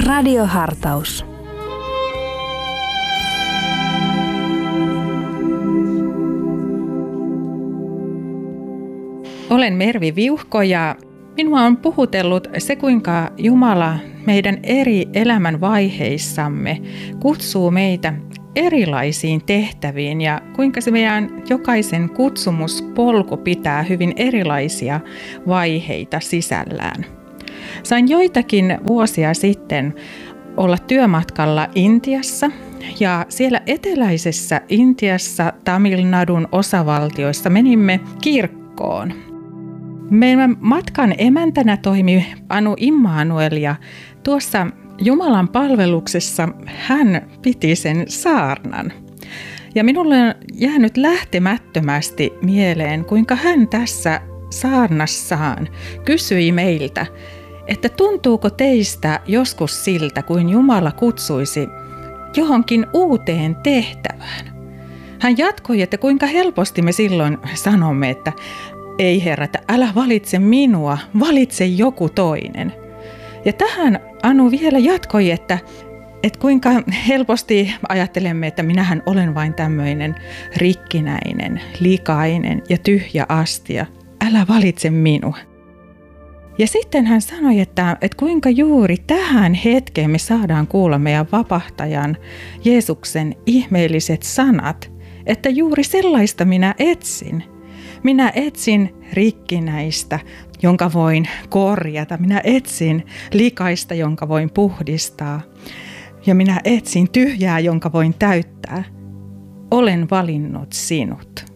Radiohartaus. Olen Mervi Viuhko ja minua on puhutellut se, kuinka Jumala meidän eri elämän vaiheissamme kutsuu meitä erilaisiin tehtäviin ja kuinka se meidän jokaisen kutsumuspolku pitää hyvin erilaisia vaiheita sisällään. Sain joitakin vuosia sitten olla työmatkalla Intiassa ja siellä eteläisessä Intiassa Tamil Nadun osavaltioissa menimme kirkkoon. Meidän matkan emäntänä toimi Anu Immanuel ja tuossa Jumalan palveluksessa hän piti sen saarnan. Ja minulle on jäänyt lähtemättömästi mieleen, kuinka hän tässä saarnassaan kysyi meiltä, että tuntuuko teistä joskus siltä, kuin Jumala kutsuisi johonkin uuteen tehtävään. Hän jatkoi, että kuinka helposti me silloin sanomme, että ei Herra, että älä valitse minua, valitse joku toinen. Ja tähän Anu vielä jatkoi, että kuinka helposti ajattelemme, että minähän olen vain tämmöinen rikkinäinen, likainen ja tyhjä astia. Älä valitse minua. Ja sitten hän sanoi, että kuinka juuri tähän hetkeen me saadaan kuulla meidän vapahtajan Jeesuksen ihmeelliset sanat, että juuri sellaista minä etsin. Minä etsin rikkinäistä, jonka voin korjata. Minä etsin likaista, jonka voin puhdistaa. Ja minä etsin tyhjää, jonka voin täyttää. Olen valinnut sinut.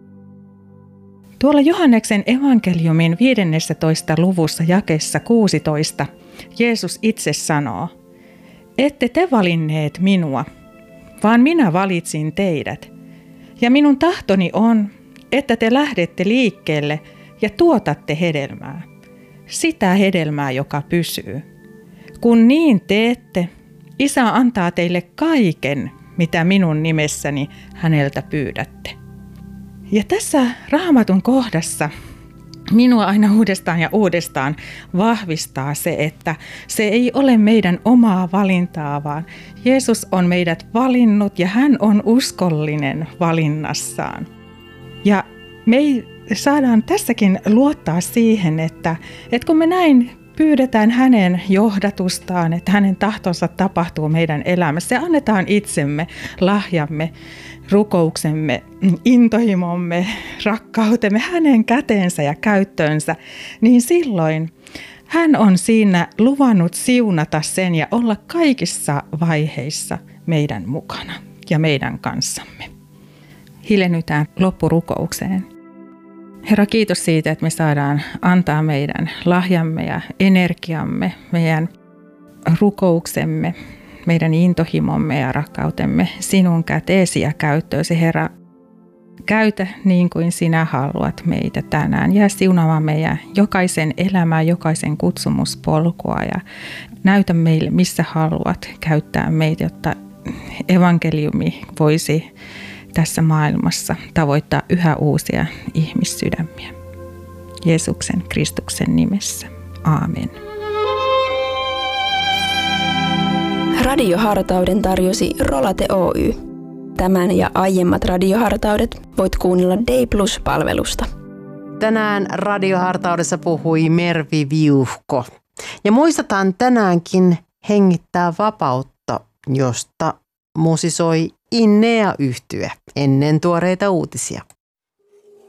Tuolla Johanneksen evankeliumin 15. luvussa jakeessa 16 Jeesus itse sanoo, ette te valinneet minua, vaan minä valitsin teidät. Ja minun tahtoni on, että te lähdette liikkeelle ja tuotatte hedelmää. Sitä hedelmää, joka pysyy. Kun niin teette, Isä antaa teille kaiken, mitä minun nimessäni häneltä pyydätte. Ja tässä Raamatun kohdassa minua aina uudestaan ja uudestaan vahvistaa se, että se ei ole meidän omaa valintaa, vaan Jeesus on meidät valinnut ja hän on uskollinen valinnassaan. Ja me saadaan tässäkin luottaa siihen, että kun me näin pyydetään hänen johdatustaan, että hänen tahtonsa tapahtuu meidän elämässä ja annetaan itsemme, lahjamme, rukouksemme, intohimomme, rakkautemme hänen käteensä ja käyttöönsä, niin silloin hän on siinä luvannut siunata sen ja olla kaikissa vaiheissa meidän mukana ja meidän kanssamme. Hiljennytään loppurukoukseen. Herra, kiitos siitä, että me saadaan antaa meidän lahjamme ja energiamme, meidän rukouksemme, meidän intohimomme ja rakkautemme sinun käteesi ja käyttöösi. Herra, käytä niin kuin sinä haluat meitä tänään ja siunaamaan meidän jokaisen elämää, jokaisen kutsumuspolkua ja näytä meille, missä haluat käyttää meitä, jotta evankeliumi voisi tässä maailmassa tavoittaa yhä uusia ihmissydämiä. Jeesuksen Kristuksen nimessä. Aamen. Radiohartauden tarjosi Rolate Oy. Tämän ja aiemmat radiohartaudet voit kuunnella Day Plus-palvelusta. Tänään radiohartaudessa puhui Mervi Viuhko. Ja muistetaan tänäänkin hengittää vapautta, josta musisoi Innea-yhtye ennen tuoreita uutisia.